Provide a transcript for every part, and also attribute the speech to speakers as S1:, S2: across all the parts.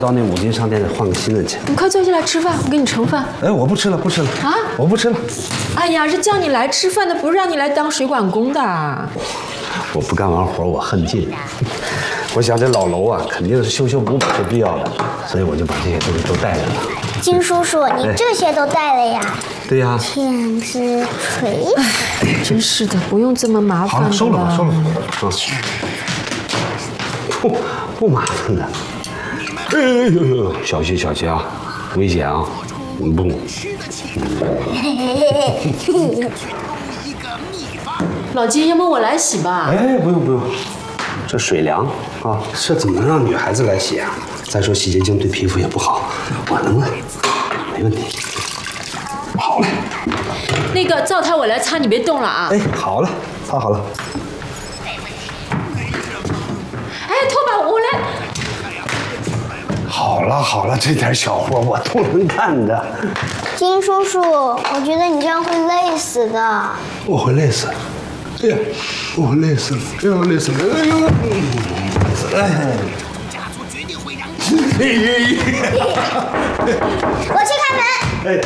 S1: 到那五金商店换个新的去。
S2: 你快坐下来吃饭，我给你盛饭。
S1: 哎，我不吃了，不吃了啊！我不吃了。
S2: 哎呀，是叫你来吃饭的，不是让你来当水管工的。
S1: 我不干完活，我恨劲。我想这老楼啊，肯定是修修补补是必要的，所以我就把这些东西都带来了。
S3: 金叔叔，你这些都带了呀？
S1: 对呀。
S3: 天之锤。
S2: 哎，真是的，不用这么麻烦。
S1: 好了，收了吧，收了吧。不麻烦的。哎呦，小心小心啊，危险啊！不。
S2: 老金，要么我来洗吧。
S1: 哎，不用不用，这水凉啊，这怎么能让女孩子来洗啊？再说洗洁精对皮肤也不好，我能啊，没问题。好嘞。
S2: 那个灶台我来擦，你别动了啊。
S1: 哎，好了，擦好了。
S2: 哎，拖把我来。
S1: 好了好了，这点小活我都能干的。
S3: 金叔叔，我觉得你这样会累死的。
S1: 我会累死。哎呀，我会累死了！哎呦，累死了！哎呦，累死了！
S3: 我去开门。
S1: 哎，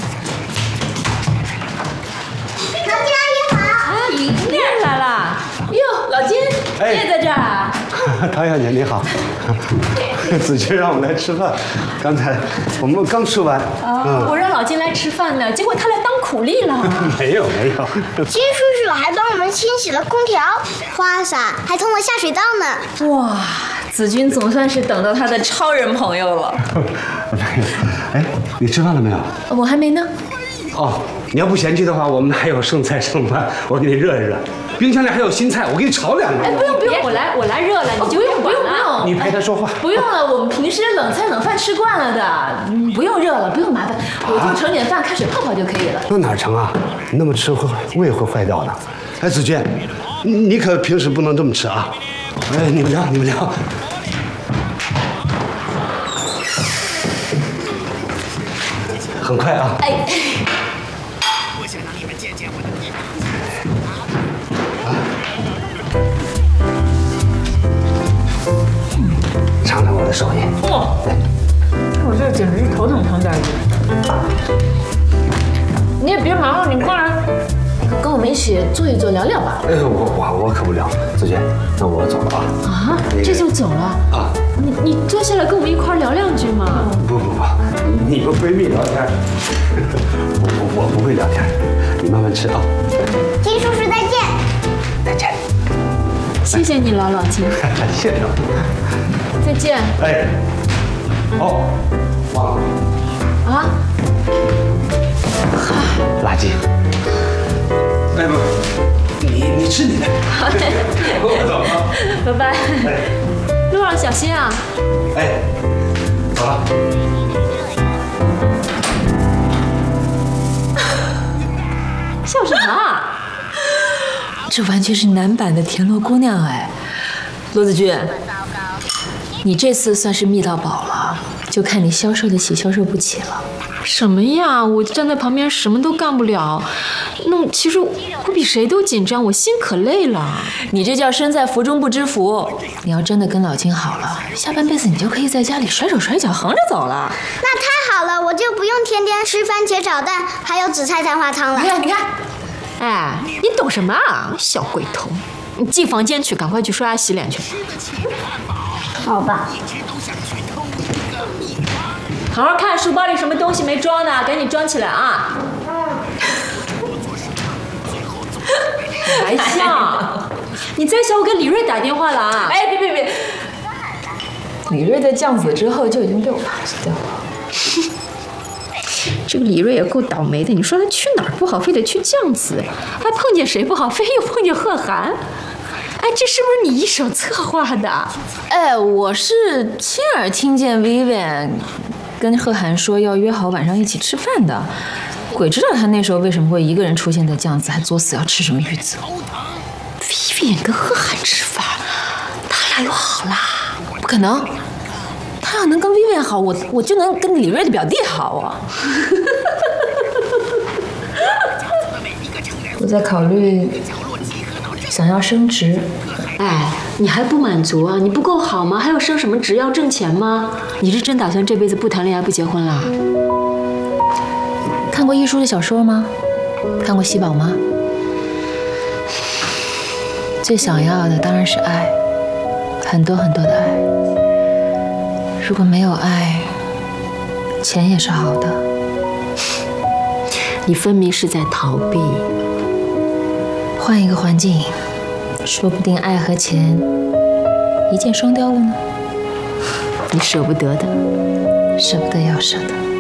S3: 唐吉阿姨好。
S2: 啊，迎面来了。哟，老金，你也在这儿啊？
S1: 唐小姐你好，子君让我们来吃饭，刚才我们刚吃完。
S2: 我让老金来吃饭呢，结果他来当苦力了。
S1: 没有没有。
S3: 金叔叔还帮我们清洗了空调、花洒，还通了下水道呢。
S4: 哇，子君总算是等到他的超人朋友了。
S1: 哎，你吃饭了没有？
S4: 我还没呢。
S1: 哦，你要不嫌弃的话，我们还有剩菜剩饭，我给你热一热。冰箱里还有新菜，我给你炒两个。
S2: 哎，不用，我来热了，你就不用了。
S1: 你陪他说话。
S4: 不用了，我们平时冷菜冷饭吃惯了的，不用热了，不用麻烦，我就盛点饭，开水泡泡就可以了。
S1: 那哪成啊？你那么吃胃会坏掉的。哎，子君，你可平时不能这么吃啊！哎，你们聊。很快啊！
S4: 哎。
S1: 尝尝我的手艺。
S4: 哇，我这简直是头等舱待遇。你也别忙了，你过来，跟我们一起坐一坐，聊聊吧。
S1: 哎，我可不聊，子君，那我走了啊。
S2: 啊，这就走了啊？你坐下来跟我们一块聊两句嘛。
S1: 不，你们闺蜜聊天，我不会聊天，你慢慢吃啊。
S3: 金叔叔再见。
S1: 再见。
S2: 谢谢你了，老金。
S1: 谢谢。
S2: 再见。
S1: 哎，哦，忘了
S2: 啊。
S1: 垃圾。哎不，你吃你的。
S2: 好嘞。
S1: 我走了。
S2: 拜拜。路上小心啊。
S1: 哎，走了。
S2: 笑什么啊？
S4: 这完全是男版的田螺姑娘哎，罗子君，你这次算是觅到宝了，就看你消受得起消受不起了。
S2: 什么呀？我站在旁边什么都干不了，其实我比谁都紧张，我心可累了。
S4: 你这叫身在福中不知福。你要真的跟老金好了，下半辈子你就可以在家里甩手甩脚横着走了。
S3: 那太好了，我就不用天天吃番茄炒蛋，还有紫菜蛋花汤了。
S4: 你看，
S2: 哎，你懂什么啊，小鬼头！你进房间去，赶快去刷牙洗脸去。
S3: 好吧。
S2: 好好看书包里什么东西没装呢，赶紧装起来啊！还笑？你再笑，我给李瑞打电话了啊！
S4: 哎，别！李瑞在降子之后就已经被我排挤掉了。
S2: 这个李瑞也够倒霉的，你说他去哪儿不好，非得去降子，还碰见谁不好，非又碰见贺涵。哎，这是不是你一手策划的？
S4: 哎，我是亲耳听见 Vivian 跟贺涵说要约好晚上一起吃饭的，鬼知道他那时候为什么会一个人出现在酱子，还作死要吃什么鱼子。
S2: Vivian 跟贺涵吃饭，他俩又好啦？
S4: 不可能，他要能跟 Vivian 好，我就能跟李瑞的表弟好啊。我在考虑想要升职。
S2: 哎， 你还不满足啊？你不够好吗？还要升什么职要挣钱吗？你是真打算这辈子不谈恋爱不结婚了？
S4: 看过一书的小说吗？看过西宝吗？最想要的当然是爱，很多很多的爱。如果没有爱，钱也是好的。
S2: 你分明是在逃避。
S4: 换一个环境，说不定爱和钱一箭双雕了呢。
S2: 你舍不得的，
S4: 舍不得要舍得。